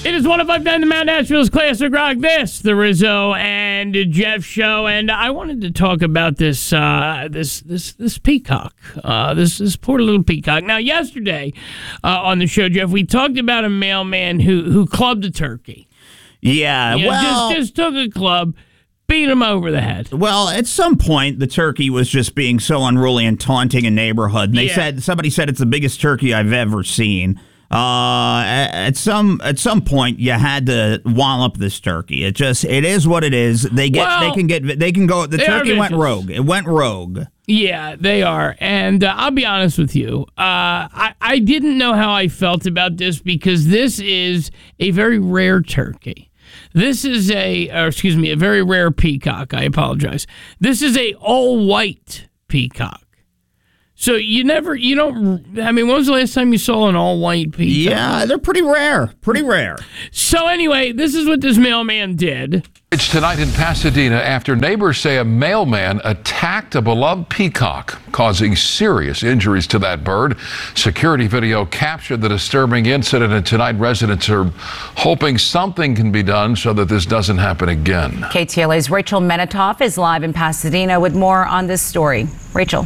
It is 105.9 the Mount Nashville's Classic Rock. This, the Rizzo and Jeff show, and I wanted to talk about this this peacock, this poor little peacock. Now, yesterday on the show, Jeff, we talked about a mailman who clubbed a turkey. Yeah, just took a club, beat him over the head. Well, at some point, the turkey was just being so unruly and taunting a neighborhood. Somebody said it's the biggest turkey I've ever seen. At some point, you had to wallop this turkey. It is what it is. The turkey went rogue. It went rogue. Yeah, they are. And I'll be honest with you. I didn't know how I felt about this because this is a very rare turkey. This is a very rare peacock. I apologize. This is a all-white peacock. So when was the last time you saw an all-white peacock? Yeah, they're pretty rare. Pretty rare. So anyway, this is what this mailman did. It's tonight in Pasadena after neighbors say a mailman attacked a beloved peacock, causing serious injuries to that bird. Security video captured the disturbing incident, and tonight residents are hoping something can be done so that this doesn't happen again. KTLA's Rachel Menitoff is live in Pasadena with more on this story. Rachel.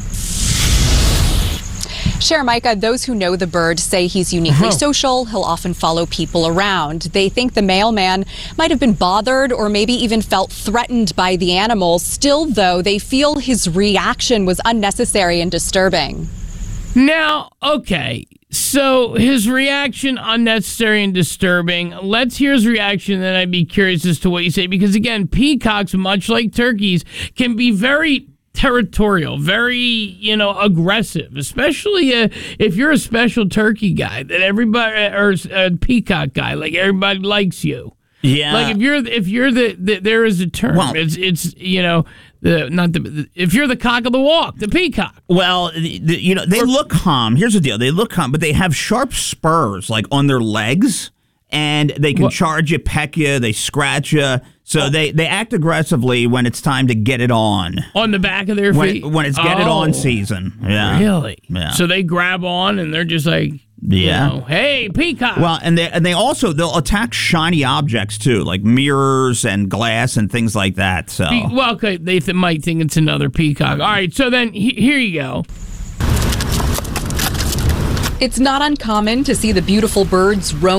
Micah, those who know the bird say he's uniquely social. He'll often follow people around. They think the mailman might have been bothered or maybe even felt threatened by the animal. Still, though, they feel his reaction was unnecessary and disturbing. Now, okay, so his reaction, unnecessary and disturbing. Let's hear his reaction, then I'd be curious as to what you say. Because, again, peacocks, much like turkeys, can be very territorial, very, aggressive, especially if you're a special turkey guy that everybody, or a peacock guy, like everybody likes you. Yeah. Like if you're the there is a term. Well, if you're the cock of the walk, the peacock. Well, they look calm. Here's the deal. They look calm, but they have sharp spurs like on their legs, and they can charge you, peck you, they scratch you. So they act aggressively when it's time to get it on. On the back of their feet? When it's get it on season. Yeah. Really? Yeah. So they grab on and they're just like, hey, peacock. Well, and they'll attack shiny objects too, like mirrors and glass and things like that. So okay, they might think it's another peacock. All right, so then here you go. It's not uncommon to see the beautiful birds roam